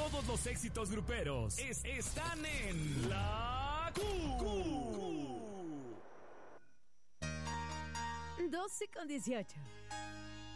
Todos los éxitos gruperos están en La Q. 12:18.